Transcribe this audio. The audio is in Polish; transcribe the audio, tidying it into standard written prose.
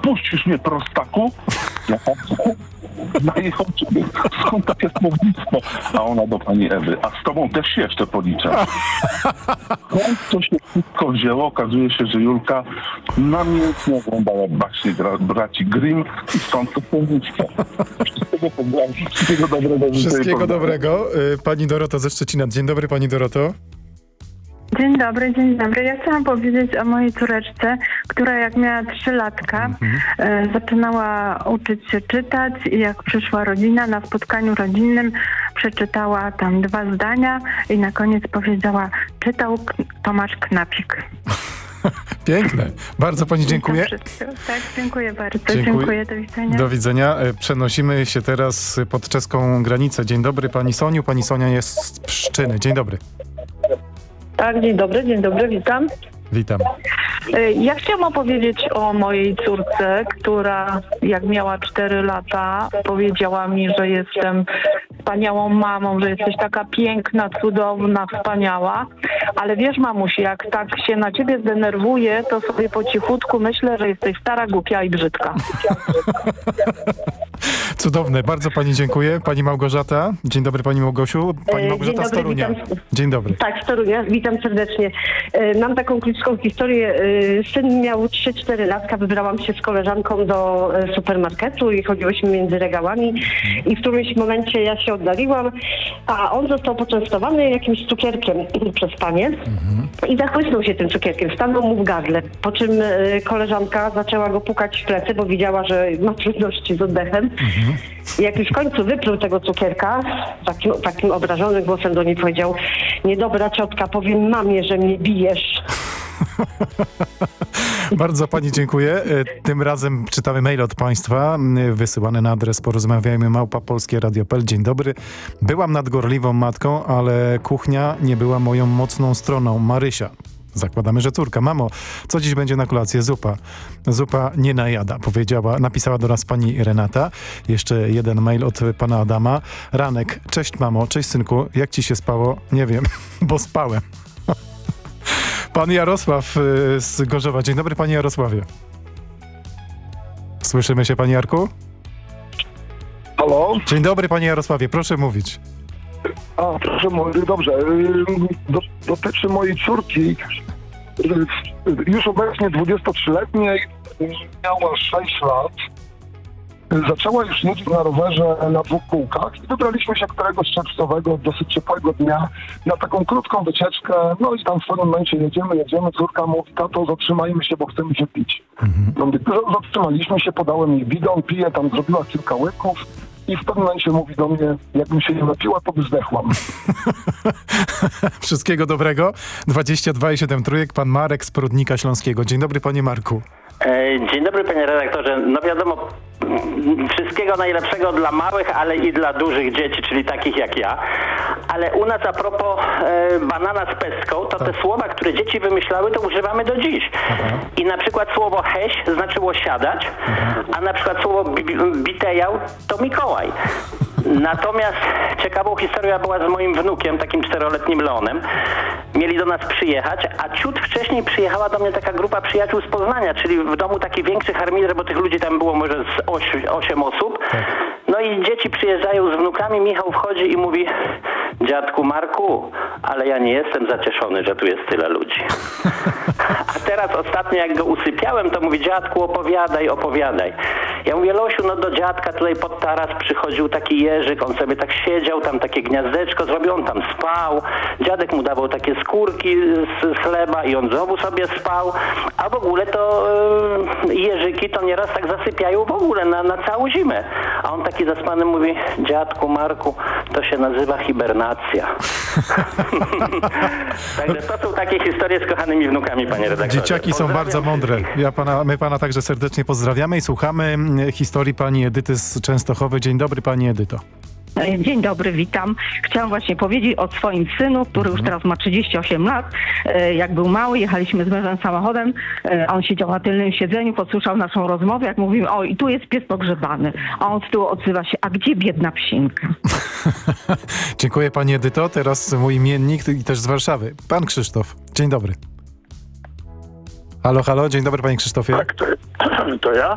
puścisz mnie, prostaku? Ja najechał ciebie, skąd takie słownictwo? A ona do pani Ewy, a z tobą też się jeszcze policzę. Skąd to się wszystko wzięło? Okazuje się, że Julka namiętnie oglądała baśnie braci Grimm i stąd to słownictwo. Wszystkiego pozdrawiam, wszystkiego dobrego. Wszystkiego dobrego. Pani Dorota ze Szczecina. Dzień dobry, pani Doroto. Dzień dobry, dzień dobry. Ja chciałam powiedzieć o mojej córeczce, która jak miała 3 latka, zaczynała uczyć się czytać i jak przyszła rodzina, na spotkaniu rodzinnym przeczytała tam 2 zdania i na koniec powiedziała: czytał Tomasz Knapik. Piękne. Bardzo pani dziękuję. Tak, dziękuję bardzo. Dziękuję, do widzenia. Do widzenia. Przenosimy się teraz pod czeską granicę. Dzień dobry pani Soniu. Pani Sonia jest z Pszczyny. Dzień dobry. Tak, dzień dobry, witam. Witam. Ja chciałam opowiedzieć o mojej córce, która jak miała 4 lata powiedziała mi, że jestem wspaniałą mamą, że jesteś taka piękna, cudowna, wspaniała. Ale wiesz, mamusi, jak tak się na ciebie zdenerwuję, to sobie po cichutku myślę, że jesteś stara, głupia i brzydka. Cudowne. Bardzo pani dziękuję. Pani Małgorzata. Dzień dobry pani Małgosiu. Pani Małgorzata z Torunia. Dzień dobry. Tak, z Torunia. Witam serdecznie. Mam taką krótką historię. Syn miał 3-4 latka. Wybrałam się z koleżanką do supermarketu i chodziłyśmy między regałami i w którymś momencie ja się oddaliłam, a on został poczęstowany jakimś cukierkiem przez panię i zachłysnął się tym cukierkiem. Stanął mu w gardle, po czym koleżanka zaczęła go pukać w plecy, bo widziała, że ma trudności z oddechem. I jak już w końcu wypluł tego cukierka, takim obrażonym głosem do niej powiedział: niedobra ciotka, powiem mamie, że mnie bijesz. Bardzo pani dziękuję. Tym razem czytamy mail od państwa, wysyłany na adres porozmawiajmy@polskieradio.pl. Dzień dobry. Byłam nadgorliwą matką, ale kuchnia nie była moją mocną stroną. Marysia. Zakładamy, że córka. Mamo, co dziś będzie na kolację? Zupa. Zupa nie najada, napisała do nas pani Renata. Jeszcze jeden mail od pana Adama. Ranek. Cześć mamo, cześć synku. Jak ci się spało? Nie wiem, bo spałem. Pan Jarosław z Gorzowa. Dzień dobry, panie Jarosławie. Słyszymy się, panie Jarku? Halo? Dzień dobry, panie Jarosławie. Proszę mówić. A, proszę mówić, dobrze. Dotyczy mojej córki, już obecnie 23-letniej, miała 6 lat. Zaczęła już jeździć na rowerze na 2 kółkach i wybraliśmy się któregoś czerwcowego, dosyć ciepłego dnia na taką krótką wycieczkę. No i tam w pewnym momencie jedziemy. Córka mówi: tato, zatrzymajmy się, bo chcemy się pić. No, zatrzymaliśmy się, podałem jej bidon, pije, tam zrobiła kilka łyków i w pewnym momencie mówi do mnie: jakbym się nie napiła, to by zdechłam. Wszystkiego dobrego. 22,7 trójek. Pan Marek z Prudnika Śląskiego. Dzień dobry, panie Marku. Dzień dobry, panie redaktorze. No wiadomo, wszystkiego najlepszego dla małych, ale i dla dużych dzieci, czyli takich jak ja. Ale u nas a propos banana z pestką, to te słowa, które dzieci wymyślały, to używamy do dziś. I na przykład słowo heś znaczyło siadać, a na przykład słowo bitejał to Mikołaj. Natomiast ciekawą historia była z moim wnukiem, takim 4-letnim Leonem. Mieli do nas przyjechać, a ciut wcześniej przyjechała do mnie taka grupa przyjaciół z Poznania, czyli w domu taki większy harmider, bo tych ludzi tam było może z 8 osób. No i dzieci przyjeżdżają z wnukami, Michał wchodzi i mówi: dziadku Marku, ale ja nie jestem zacieszony, że tu jest tyle ludzi. A teraz ostatnio jak go usypiałem, to mówi: dziadku, opowiadaj. Ja mówię: Losiu, no do dziadka tutaj pod taras przychodził taki jeżyk, on sobie tak siedział, tam takie gniazdeczko zrobił, on tam spał, dziadek mu dawał takie skórki z chleba i on znowu sobie spał, a w ogóle to jeżyki to nieraz tak zasypiają w ogóle na całą zimę. A on taki zaspany mówi: dziadku Marku, to się nazywa hibernacja. Także to są takie historie z kochanymi wnukami, panie redaktorze. Dzieciaki są bardzo mądre. My pana także serdecznie pozdrawiamy i słuchamy historii pani Edyty z Częstochowy. Dzień dobry, pani Edyto. Dzień dobry, witam. Chciałam właśnie powiedzieć o swoim synu, który już teraz ma 38 lat. Jak był mały, jechaliśmy z mężem samochodem, a on siedział na tylnym siedzeniu, podsłuchał naszą rozmowę, jak mówimy: o, i tu jest pies pogrzebany. A on z tyłu odzywa się: a gdzie biedna psinka? Dziękuję, pani Edyto. Teraz mój imiennik i też z Warszawy. Pan Krzysztof. Dzień dobry. Halo, dzień dobry, panie Krzysztofie. Tak, to ja?